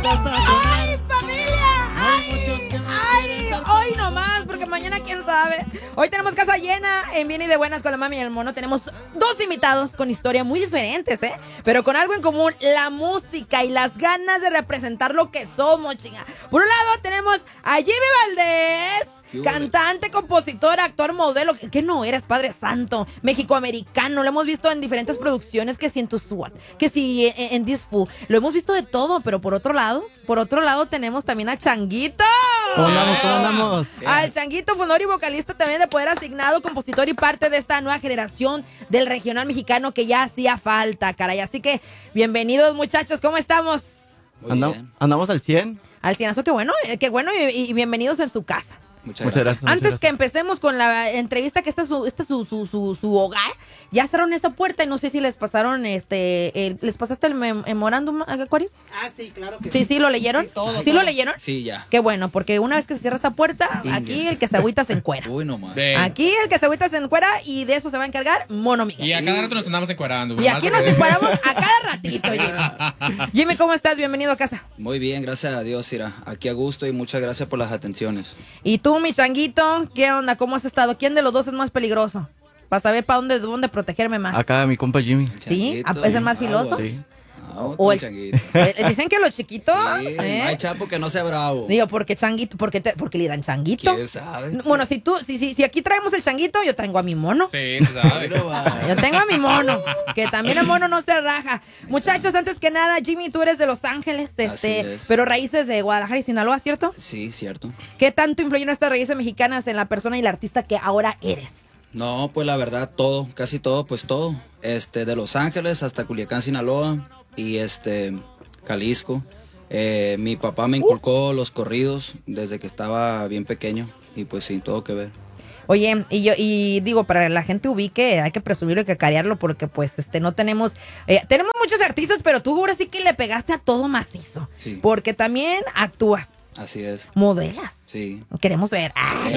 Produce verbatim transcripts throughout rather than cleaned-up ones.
¡Ay, familia! ¡Ay! ¡Ay! Hoy nomás, porque mañana quién sabe. Hoy tenemos casa llena en Bien y de Buenas con la Mami y el Mono. Tenemos dos invitados con historias muy diferentes, ¿eh? Pero con algo en común, la música y las ganas de representar lo que somos, chinga. Por un lado tenemos a Jimmy Valdés, cantante, compositor, actor, modelo. ¿Qué no eres, Padre Santo? Mexicoamericano. Lo hemos visto en diferentes producciones, que si en Tu SWAT, que si en, en This Fool. Lo hemos visto de todo, pero por otro lado, por otro lado tenemos también a Changuito. ¿Cómo andamos? ¿Cómo andamos? Al Changuito, fundador y vocalista también de Poder Asignado, compositor y parte de esta nueva generación del regional mexicano que ya hacía falta, caray. Así que, bienvenidos, muchachos. ¿Cómo estamos? Andam- andamos al cien. Al cienazo, qué bueno, eh, qué bueno y, y bienvenidos en su casa. Muchas, Muchas gracias. gracias. Antes muchas que gracias. empecemos con la entrevista, que este es su, este es su, su, su, su hogar, ya cerraron esa puerta y no sé si les pasaron, este, el- ¿les pasaste el mem- memorándum, Aquarius? Ah, sí, claro que Sí, sí. sí, ¿lo leyeron? Sí, todo, ¿Sí todo. lo leyeron? Sí, ya. Qué bueno, porque una vez que se cierra esa puerta, Ingues. aquí el que se agüita se encuera. Uy, no más. Aquí el que se agüita se encuera y de eso se va a encargar Mono Miguel. Y a cada rato nos andamos encuadrando. Y aquí nos encuadramos a cada ratito, Jimmy. Jimmy, ¿cómo estás? Bienvenido a casa. Muy bien, gracias a Dios, Ira. Aquí a gusto y muchas gracias por las atenciones. Y tú, mi Changuito, ¿qué onda? ¿Cómo has estado? ¿Quién de los dos es más peligroso? Para saber para dónde, dónde protegerme más. Acá mi compa Jimmy. ¿Sí? Changuito, ¿Es el más filoso? aguas. Sí. Aguas O con el- Changuito. Eh, Dicen que los chiquitos. Sí, ¿eh? no hay chapo que no sea bravo. Digo, porque Changuito, porque, te- porque le dan Changuito. ¿Quién sabe? Bueno, si tú, si, si, si aquí traemos el Changuito, yo traigo a mi mono. Sí, se sabe. Pero va. Yo tengo a mi mono, que también el mono no se raja. Muchachos, antes que nada, Jimmy, tú eres de Los Ángeles, Así este, es. pero raíces de Guadalajara y Sinaloa, ¿cierto? Sí, cierto. ¿Qué tanto influyeron estas raíces mexicanas en la persona y la artista que ahora eres? No, pues la verdad, todo, casi todo, pues todo. Este, de Los Ángeles hasta Culiacán, Sinaloa y este, Jalisco. Eh, mi papá me inculcó los corridos desde que estaba bien pequeño y pues sí, todo que ver. Oye, y yo y digo, para que la gente ubique, hay que presumirlo y que carearlo porque pues este no tenemos eh, tenemos muchos artistas, pero tú ahora sí que le pegaste a todo macizo. Sí. Porque también actúas, Así es. modelas. Sí. Queremos ver. Ay.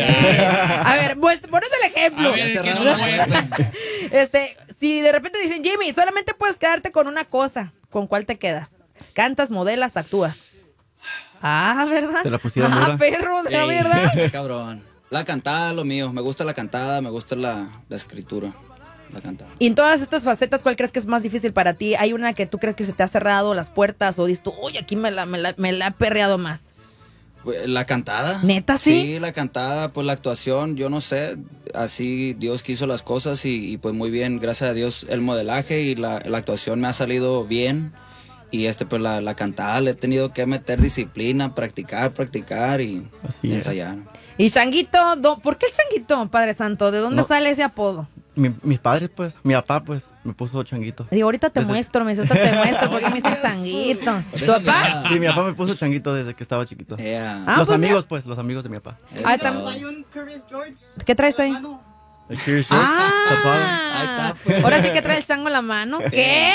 A ver, pues pones el ejemplo. A ver, Ya que cerraron no la lo puerta. Este, si de repente dicen, Jimmy, solamente puedes quedarte con una cosa, ¿con cuál te quedas? Cantas, modelas, actúas. Ah, ¿verdad? Te la pusieron Ah, dura. perro, ¿de Ey, verdad? qué cabrón. La cantada, lo mío. Me gusta la cantada, me gusta la, la escritura. La cantada. Y en todas estas facetas, ¿cuál crees que es más difícil para ti? ¿Hay una que tú crees que se te ha cerrado las puertas o dices tú, uy, aquí me la, me la, me la he perreado más? Pues, la cantada. ¿Neta, sí? Sí, la cantada, pues la actuación, yo no sé. Así Dios quiso las cosas y, y, pues muy bien, gracias a Dios, el modelaje y la, la actuación me ha salido bien. Y este, pues la, la cantada le he tenido que meter disciplina, practicar, practicar y Así es. ensayar. Y Changuito, do- ¿por qué el Changuito, Padre Santo? ¿De dónde No. sale ese apodo? Mi- mis padres, pues, mi papá, pues, me puso Changuito. Digo, ahorita te Desde- muestro, me dice, ahorita te muestro, porque me dice Changuito. Por ¿Tu eso papá? nada. Sí, mi papá me puso Changuito desde que estaba chiquito. Ea, Ah, los pues, amigos, pues, los amigos de mi papá. eso Ah, es tam- todo. Hay un Curious George. ¿Qué traes ahí? hermano. El Curious George, tatuado. Ahí Ah, está, pues. ahora sí que trae el chango en la mano. ¿Qué?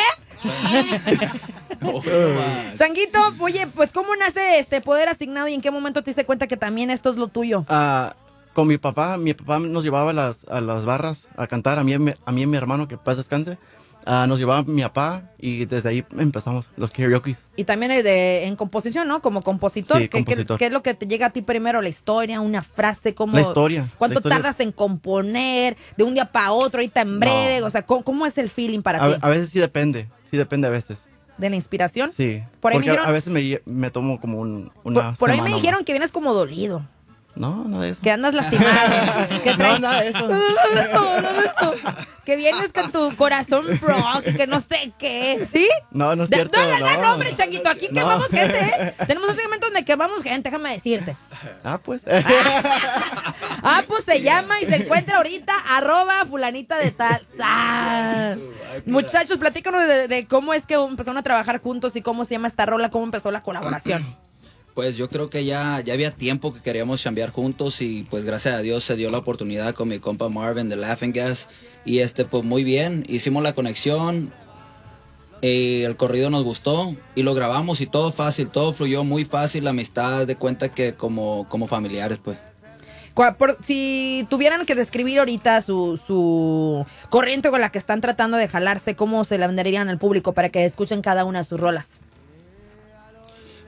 Oh, no más. Changuito, oye, pues ¿cómo nace este poder asignado y en qué momento te diste cuenta que también esto es lo tuyo? Ah, con mi papá, mi papá nos llevaba a las, a las barras a cantar, a mí, y mi- a mí y mi hermano, que paz descanse. Ah, nos llevaba mi papá y desde ahí empezamos los karaoke. Y también hay de, en composición, ¿no? Como compositor. Sí, ¿Qué, qué- compositor. qué es lo que te llega a ti primero? ¿La historia? ¿Una frase? ¿Cómo, La historia, ¿Cuánto la historia. tardas en componer? ¿De un día para otro? ¿Ahorita en breve? No. O sea, ¿cómo, cómo es el feeling para A, ti? a veces sí depende, sí depende a veces. ¿De la inspiración? Sí, Por ahí me porque a- dijeron- a veces me, lle- me tomo como un, una Por, por ahí me semana dijeron más. que vienes como dolido. No, nada de eso. Que andas lastimado. que No, traes... nada de eso. No, no, de eso, no de eso. Que vienes con tu corazón rock, que no sé qué, ¿sí? No, no es De- cierto. No, no, no, no. hombre, Changuito, aquí No. quemamos gente, ¿eh? Tenemos un segmento donde quemamos gente, déjame decirte. Ah, pues. Ah, pues se llama y se encuentra ahorita, arroba fulanita de tal. ¡Sas! Muchachos, platícanos de, de cómo es que empezaron a trabajar juntos y cómo se llama esta rola, cómo empezó la colaboración. Pues yo creo que ya, ya había tiempo que queríamos chambear juntos y pues gracias a Dios se dio la oportunidad con mi compa Marvin de Laughing Gas y este pues muy bien, hicimos la conexión y el corrido nos gustó y lo grabamos y todo fácil, todo fluyó muy fácil, la amistad de cuenta que como, como familiares pues. Cua- por- si tuvieran que describir ahorita su, su corriente con la que están tratando de jalarse, ¿cómo se la venderían al público para que escuchen cada una de sus rolas?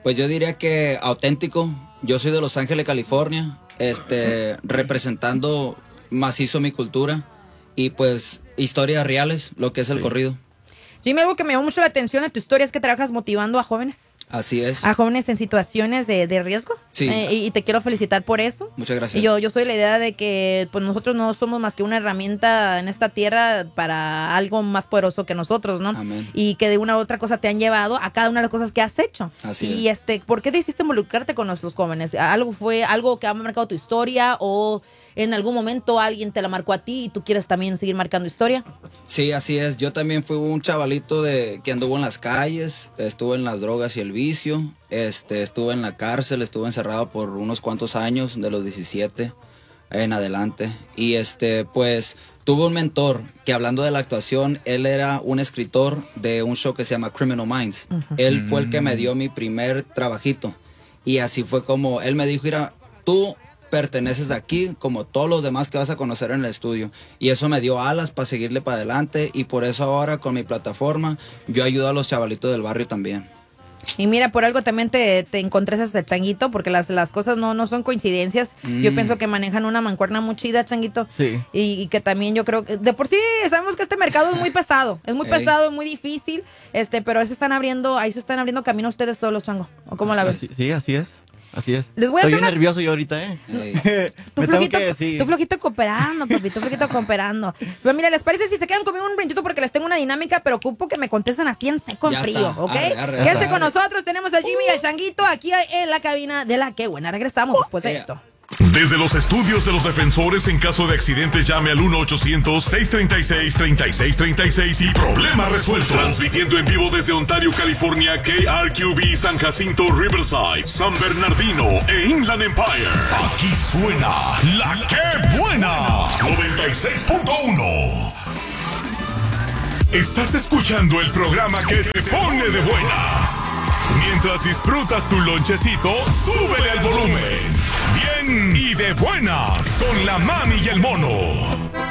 Pues yo diría que auténtico. Yo soy de Los Ángeles, California, este, representando macizo mi cultura y pues historias reales, lo que es el Sí. corrido. Jimmy, algo que me llamó mucho la atención de tu historia es que trabajas motivando a jóvenes. Así es. A jóvenes en situaciones de, de riesgo. Sí. Eh, y, y te quiero felicitar por eso. Muchas gracias. Y yo, yo soy la idea de que pues nosotros no somos más que una herramienta en esta tierra para algo más poderoso que nosotros, ¿no? Amén. Y que de una u otra cosa te han llevado a cada una de las cosas que has hecho. Así y es. este, ¿por qué decidiste involucrarte con los, los jóvenes? ¿Algo fue algo que ha marcado tu historia o en algún momento alguien te la marcó a ti y tú quieres también seguir marcando historia? Sí, así es. Yo también fui un chavalito de que anduvo en las calles, estuve en las drogas y el vicio, este, estuve en la cárcel, estuve encerrado por unos cuantos años, de los diecisiete en adelante. Y este, pues, tuve un mentor que, hablando de la actuación, él era un escritor de un show que se llama Criminal Minds. Uh-huh. Él fue el que me dio mi primer trabajito. Y así fue como él me dijo, mira, tú perteneces aquí como todos los demás que vas a conocer en el estudio, y eso me dio alas para seguirle para adelante, y por eso ahora con mi plataforma yo ayudo a los chavalitos del barrio también. Y mira, por algo también te, te encontré este Changuito, porque las, las cosas no, no son coincidencias. Mm. Yo pienso que manejan una mancuerna muy chida, Changuito. Sí. Y, y que también yo creo que, de por sí sabemos que este mercado es muy pesado, es muy Ey. pesado, muy difícil, este, pero ahí se están abriendo, ahí se están abriendo camino ustedes solos, Chango. ¿O cómo la ves? Sí, sí, así es. Así es. Les voy a Estoy hacer bien una... nervioso yo ahorita, ¿eh? Tú Me flojito, tengo que decir. tú flojito cooperando, papi, tú flojito cooperando. Pero mira, ¿les parece si se quedan conmigo un momentito? Porque les tengo una dinámica, pero ocupo que me contesten así en seco, en ya frío, está. ¿ok? Arre, arre, Quédense arre, con arre. nosotros, tenemos a Jimmy y al Changuito aquí en la cabina de La Qué Buena. Regresamos después de Yeah. esto. Desde los estudios de los defensores, en caso de accidentes, llame al uno ochocientos, seiscientos treinta y seis, treinta y seis treinta y seis y problema resuelto. Transmitiendo en vivo desde Ontario, California, K R Q B, San Jacinto, Riverside, San Bernardino e Inland Empire. Aquí suena La Qué Buena, noventa y seis punto uno. Estás escuchando el programa que te pone de buenas. Mientras disfrutas tu lonchecito, súbele al volumen. Bien y de buenas con la mami y el mono.